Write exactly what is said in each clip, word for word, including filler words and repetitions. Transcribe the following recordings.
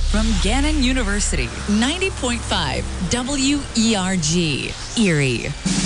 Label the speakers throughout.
Speaker 1: from Gannon University, ninety point five W E R G, Erie.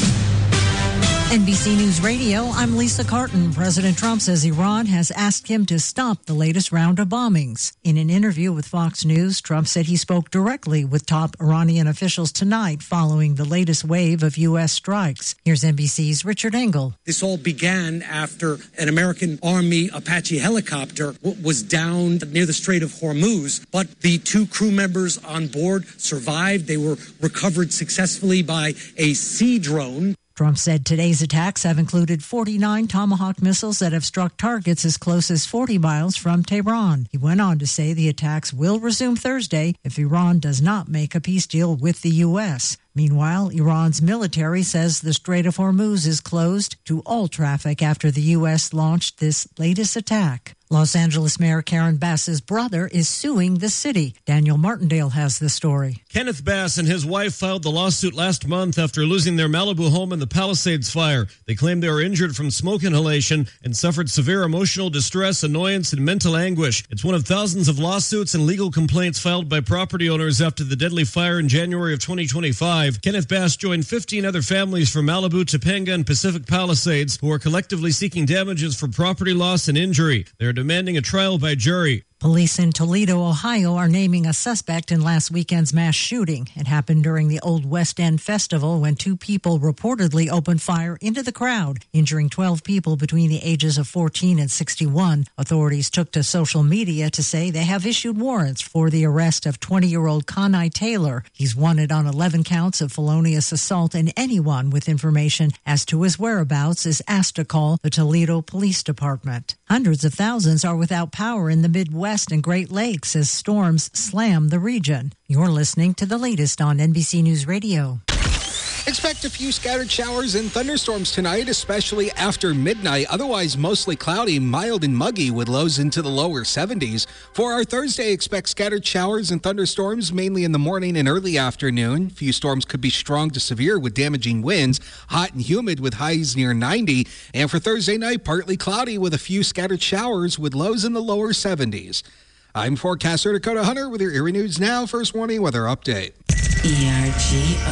Speaker 2: N B C News Radio, I'm Lisa Carton. President Trump says Iran has asked him to stop the latest round of bombings. In an interview with Fox News, Trump said he spoke directly with top Iranian officials tonight following the latest wave of U S strikes. Here's N B C's Richard Engel.
Speaker 3: This all began after an American Army Apache helicopter w- was downed near the Strait of Hormuz, but the two crew members on board survived. They were recovered successfully by a sea drone.
Speaker 2: Trump said today's attacks have included forty-nine Tomahawk missiles that have struck targets as close as forty miles from Tehran. He went on to say the attacks will resume Thursday if Iran does not make a peace deal with the U S. Meanwhile, Iran's military says the Strait of Hormuz is closed to all traffic after the U S launched this latest attack. Los Angeles Mayor Karen Bass's brother is suing the city. Daniel Martindale has the story.
Speaker 4: Kenneth Bass and his wife filed the lawsuit last month after losing their Malibu home in the Palisades fire. They claimed they were injured from smoke inhalation and suffered severe emotional distress, annoyance, and mental anguish. It's one of thousands of lawsuits and legal complaints filed by property owners after the deadly fire in January of twenty twenty-five. Kenneth Bass joined fifteen other families from Malibu, Topanga, and Pacific Palisades who are collectively seeking damages for property loss and injury. They're demanding a trial by jury.
Speaker 2: Police in Toledo, Ohio are naming a suspect in last weekend's mass shooting. It happened during the Old West End Festival when two people reportedly opened fire into the crowd, injuring twelve people between the ages of fourteen and sixty-one. Authorities took to social media to say they have issued warrants for the arrest of twenty-year-old Conai Taylor. He's wanted on eleven counts of felonious assault, and anyone with information as to his whereabouts is asked to call the Toledo Police Department. Hundreds of thousands are without power in the Midwest and Great Lakes as storms slam the region. You're listening to the latest on N B C News Radio.
Speaker 5: Expect a few scattered showers and thunderstorms tonight, especially after midnight. Otherwise, mostly cloudy, mild and muggy with lows into the lower seventies. For our Thursday, expect scattered showers and thunderstorms, mainly in the morning and early afternoon. Few storms could be strong to severe with damaging winds, hot and humid with highs near ninety. And for Thursday night, partly cloudy with a few scattered showers with lows in the lower seventies. I'm forecaster Dakota Hunter with your Erie News Now First Warning Weather Update.
Speaker 1: E R G O